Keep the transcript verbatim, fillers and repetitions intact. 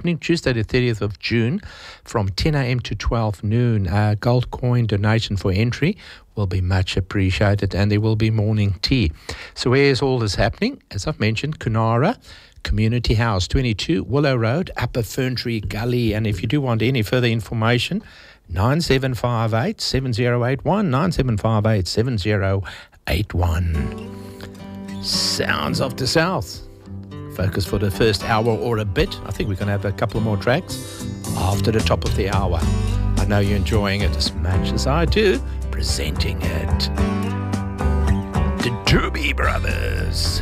happening Tuesday the thirtieth of June from ten a.m. to twelve noon. Uh, gold coin donation for entry will be much appreciated, and there will be morning tea. So where is all this happening? As I've mentioned, Kunara Community House, twenty-two Willow Road, Upper Ferntree Gully. And if you do want any further information, nine seven five eight, seven zero eight one, nine seven five eight, seven zero eight one. Sounds of the South. Focus for the first hour or a bit. I think we're going to have a couple more tracks after the top of the hour. I know you're enjoying it as much as I do, presenting it. The Doobie Brothers.